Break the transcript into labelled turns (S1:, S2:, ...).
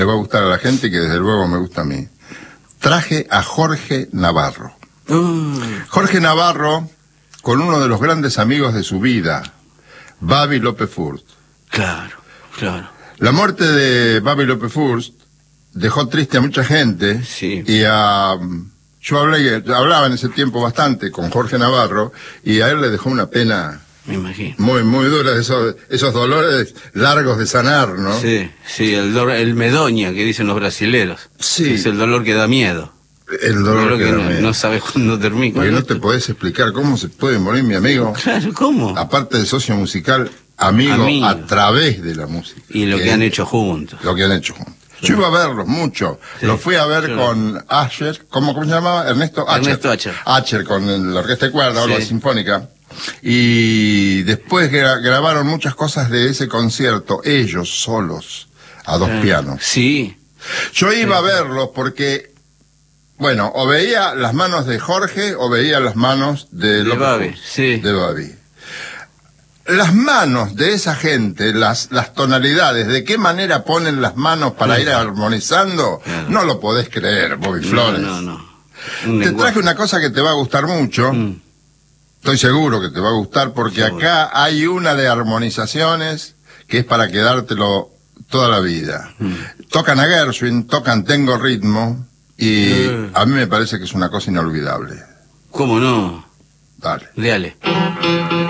S1: le va a gustar a la gente y que desde luego me gusta a mí. Traje a Jorge Navarro. Jorge Navarro, con uno de los grandes amigos de su vida, Babi López Furst.
S2: Claro, claro.
S1: La muerte de Babi López Furst dejó triste a mucha gente.
S2: Sí.
S1: Y yo hablaba en ese tiempo bastante con Jorge Navarro y a él le dejó una pena...
S2: Me imagino.
S1: Muy, muy dura, esos dolores largos de sanar, ¿no?
S2: Sí, sí, el medoña que dicen los brasileros.
S1: Sí.
S2: Es el dolor que da miedo.
S1: El dolor que da miedo.
S2: No sabes cuándo termina.
S1: Porque no te podés explicar cómo se puede morir mi amigo.
S2: Claro, ¿cómo?
S1: Aparte de socio musical, amigo a través de la música.
S2: Y lo que han hecho juntos.
S1: Lo que han hecho juntos. Sí. Yo iba a verlos mucho. Sí. Los fui a ver con Asher, ¿cómo se llamaba? Ernesto Asher. Asher con la orquesta de cuerda, o la sinfónica. Y después grabaron muchas cosas de ese concierto, ellos solos, a dos pianos.
S2: Sí.
S1: Yo iba a verlos porque, bueno, o veía las manos de Jorge o veía las manos de
S2: Babi, sí.
S1: De Babi. Las manos de esa gente, las tonalidades, de qué manera ponen las manos para ir armonizando, no lo podés creer, Bobby Flores.
S2: No.
S1: Te traje una cosa que te va a gustar mucho. Estoy seguro que te va a gustar porque acá hay una de armonizaciones que es para quedártelo toda la vida. Tocan a Gershwin, tocan Tengo Ritmo y a mí me parece que es una cosa inolvidable.
S2: ¿Cómo no?
S1: Dale.
S2: Dale.